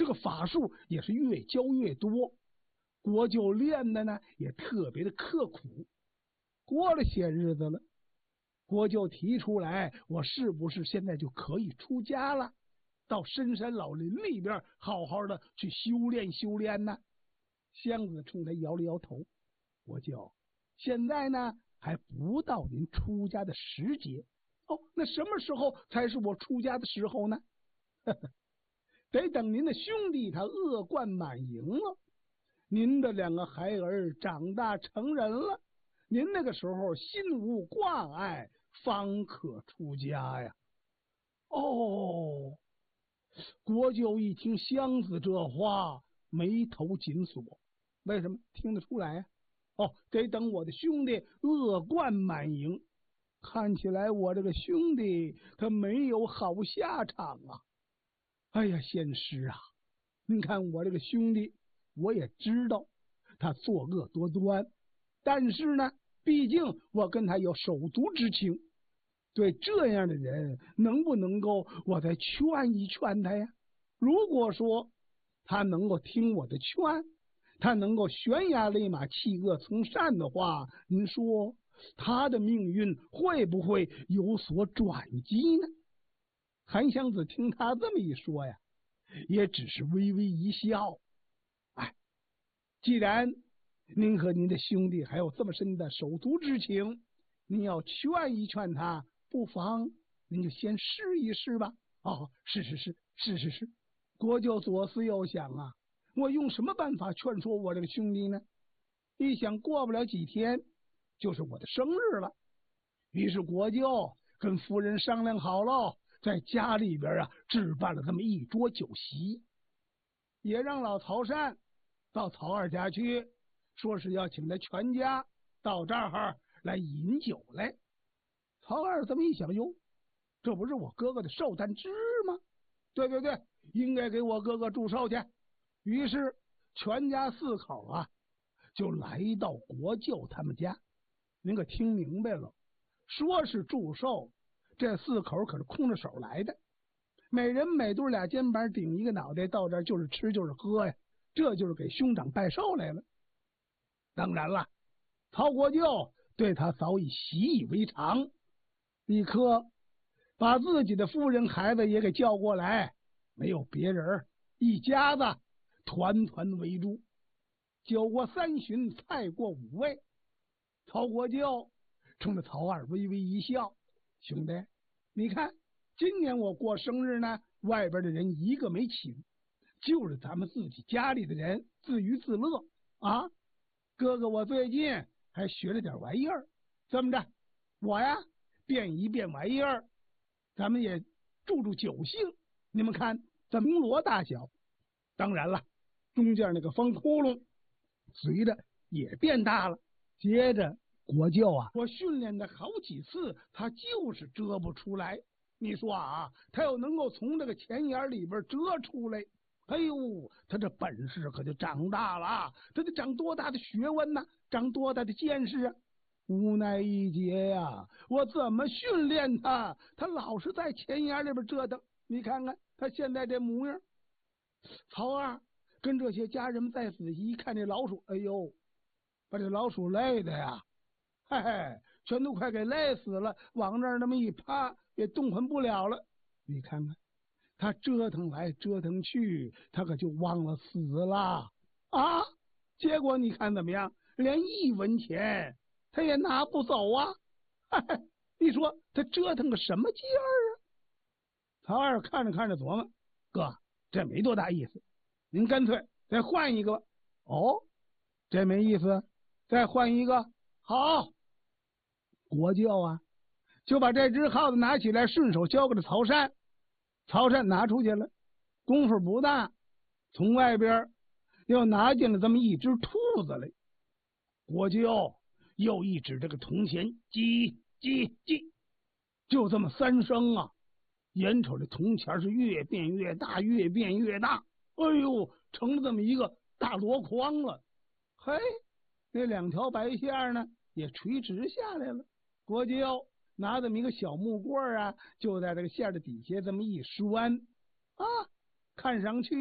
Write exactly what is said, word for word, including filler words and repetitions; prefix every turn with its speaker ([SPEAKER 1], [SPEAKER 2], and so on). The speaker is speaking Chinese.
[SPEAKER 1] 这个法术也是越教越多。国舅练的呢也特别的刻苦。过了些日子了，国舅提出来，我是不是现在就可以出家了，到深山老林里边好好的去修炼修炼呢？箱子冲他摇了摇头，国舅，现在呢还不到您出家的时节。哦，那什么时候才是我出家的时候呢？得等您的兄弟他恶贯满盈了，您的两个孩儿长大成人了，您那个时候心无挂碍，方可出家呀。哦，国舅一听箱子这话，眉头紧锁。为什么？听得出来呀、啊？哦，得等我的兄弟恶贯满盈。看起来我这个兄弟他没有好下场啊！哎呀，仙师啊，您看我这个兄弟，我也知道他作恶多端，但是呢，毕竟我跟他有手足之情。对这样的人，能不能够我再劝一劝他呀？如果说他能够听我的劝，他能够悬崖勒马，弃恶从善的话，您说他的命运会不会有所转机呢？韩湘子听他这么一说呀，也只是微微一笑。哎，既然您和您的兄弟还有这么深的手足之情，您要劝一劝他，不妨您就先试一试吧。哦，是是是是是是。国舅左思右想啊，我用什么办法劝说我这个兄弟呢？一想过不了几天就是我的生日了，于是国舅跟夫人商量好了，在家里边啊置办了这么一桌酒席，也让老曹善到曹二家去，说是要请他全家到这儿来饮酒来。曹二这么一想，哟，这不是我哥哥的寿诞之日吗？对对对，应该给我哥哥祝寿去。于是全家四口啊就来到国舅他们家。您可听明白了，说是祝寿，这四口可是空着手来的，每人每对俩肩膀顶一个脑袋，到这儿就是吃就是喝呀，这就是给兄长拜寿来了。当然了，曹国舅对他早已习以为常，立刻把自己的夫人孩子也给叫过来，没有别人，一家子团团围住。酒过三巡，菜过五味，曹国舅冲着曹二微微一笑，兄弟，你看今年我过生日呢，外边的人一个没请，就是咱们自己家里的人自娱自乐啊。哥哥我最近还学了点玩意儿，这么着，我呀变一变玩意儿，咱们也助助酒兴，你们看这绫罗大小，当然了，中间那个方窟窿随着也变大了。接着国舅啊，我训练的好几次，他就是遮不出来。你说啊，他要能够从这个钱眼里边遮出来，哎呦，他这本事可就长大了，他得长多大的学问呢，长多大的见识啊！无奈一劫呀，我怎么训练他，他老是在钱眼里边折腾。你看看他现在这模样。曹二跟这些家人们再仔细一看，这老鼠，哎呦，把这老鼠累的呀，嘿嘿，全都快给累死了，往那儿那么一趴，也动弹不了了。你看看他折腾来折腾去，他可就忘了死了啊！结果你看怎么样？连一文钱他也拿不走啊！嘿嘿，你说他折腾个什么劲儿啊？曹二看着看着琢磨，哥，这没多大意思，您干脆再换一个吧。哦，这没意思，再换一个。好，国舅啊，就把这只耗子拿起来，顺手交给了曹善。曹善拿出去了，功夫不大，从外边又拿进了这么一只兔子来。国舅又一指这个铜钱，叽叽叽，就这么三声啊，眼瞅这铜钱是越变越大，越变越大，哎呦，成了这么一个大箩筐了。嘿，那两条白线呢也垂直下来了。国舅拿这么一个小木棍啊，就在这个线的底下这么一拴啊，看上去